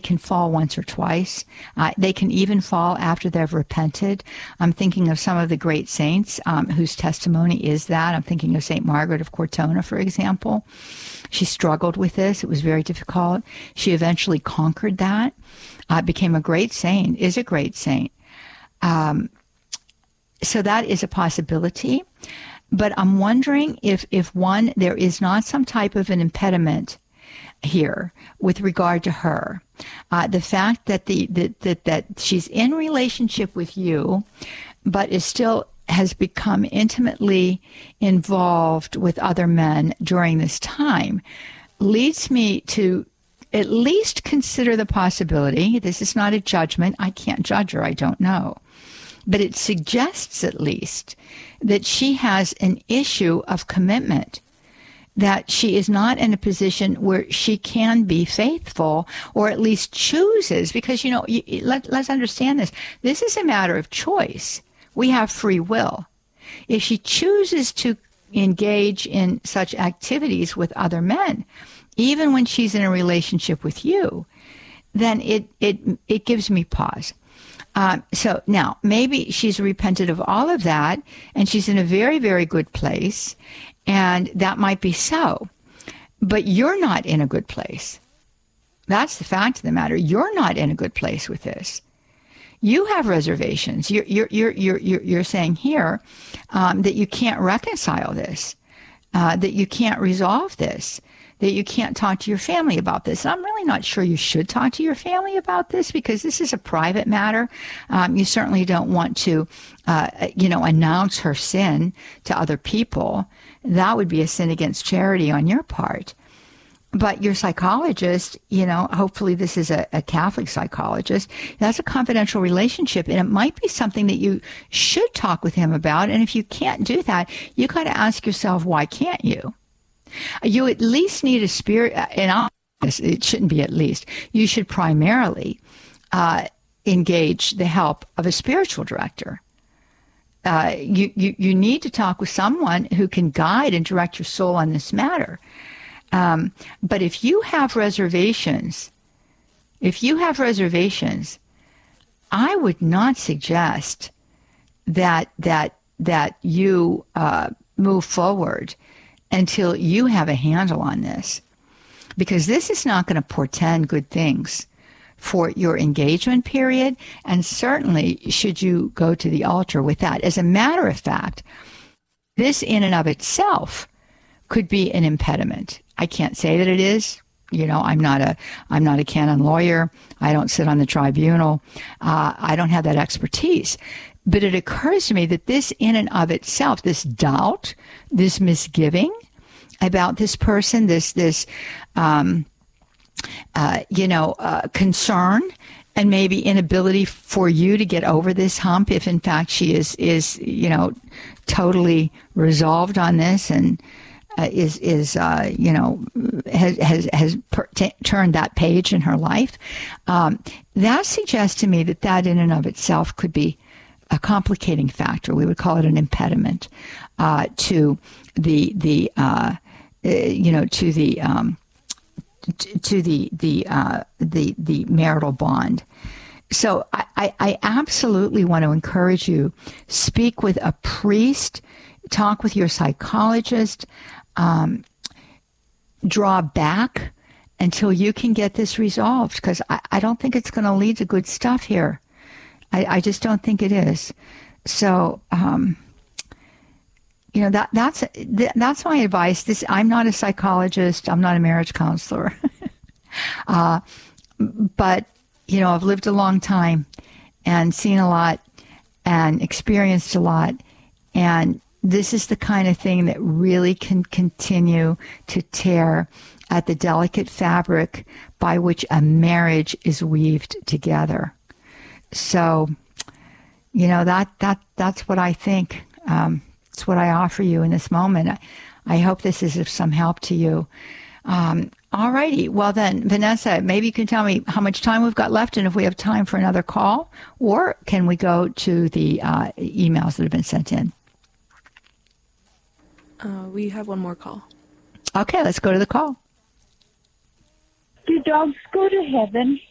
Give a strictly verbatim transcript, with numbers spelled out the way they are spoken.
can fall once or twice. Uh, they can even fall after they've repented. I'm thinking of some of the great saints um, whose testimony is that. I'm thinking of Saint Margaret of Cortona, for example. She struggled with this. It was very difficult. She eventually conquered that, uh, became a great saint, is a great saint. Um, so that is a possibility. But I'm wondering if, if one, there is not some type of an impediment here with regard to her. Uh, the fact that the that, that that she's in relationship with you, but is still has become intimately involved with other men during this time, leads me to at least consider the possibility. This is not a judgment. I can't judge her. I don't know. But it suggests at least that she has an issue of commitment, that she is not in a position where she can be faithful, or at least chooses, because, you know, you, let, let's understand this. This is a matter of choice. We have free will. If she chooses to engage in such activities with other men, even when she's in a relationship with you, then it, it, it gives me pause. Um, so now, maybe she's repented of all of that, and she's in a very, very good place, and that might be so. But you're not in a good place. That's the fact of the matter. You're not in a good place with this. You have reservations. You're, you're, you're, you're, you're, you're saying here um, that you can't reconcile this, uh, that you can't resolve this, that you can't talk to your family about this. And I'm really not sure you should talk to your family about this, because this is a private matter. Um, you certainly don't want to, uh, you know, announce her sin to other people. That would be a sin against charity on your part. But your psychologist, you know, hopefully this is a, a Catholic psychologist, that's a confidential relationship, and it might be something that you should talk with him about. And if you can't do that, you got to ask yourself, why can't you? You at least need a spirit, and it shouldn't be at least, you should primarily uh, engage the help of a spiritual director. Uh, you, you, you need to talk with someone who can guide and direct your soul on this matter. Um, but if you have reservations, if you have reservations, I would not suggest that that that you uh, move forward until you have a handle on this, because this is not going to portend good things for your engagement period, and certainly should you go to the altar with that. As a matter of fact, this in and of itself could be an impediment. I can't say that it is. You know, I'm not a I'm not a canon lawyer. I don't sit on the tribunal. Uh, I don't have that expertise. But it occurs to me that this in and of itself, this doubt, this misgiving about this person, this, this um, uh, you know, uh, concern, and maybe inability for you to get over this hump, if in fact she is, is you know, totally resolved on this and uh, is, is uh, you know, has, has, has per- t- turned that page in her life, um, that suggests to me that that in and of itself could be a complicating factor. We would call it an impediment uh, to the the uh, uh, you know to the um, t- to the the uh, the the marital bond. So I, I, I absolutely want to encourage you: speak with a priest, talk with your psychologist, um, draw back until you can get this resolved, because I, I don't think it's going to lead to good stuff here. I, I just don't think it is. So, um, you know, that that's that's my advice. This I'm not a psychologist. I'm not a marriage counselor. uh, but, you know, I've lived a long time and seen a lot and experienced a lot. And this is the kind of thing that really can continue to tear at the delicate fabric by which a marriage is weaved together. So, you know, that, that that's what I think. Um, it's what I offer you in this moment. I, I hope this is of some help to you. Um, all righty. Well, then, Vanessa, maybe you can tell me how much time we've got left and if we have time for another call, or can we go to the uh, emails that have been sent in? Uh, we have one more call. Okay, let's go to the call. Do dogs go to heaven?